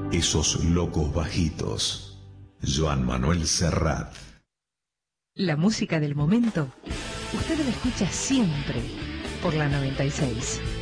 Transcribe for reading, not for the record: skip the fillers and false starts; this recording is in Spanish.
Esos locos bajitos. Joan Manuel Serrat. La música del momento, usted la escucha siempre por la 96.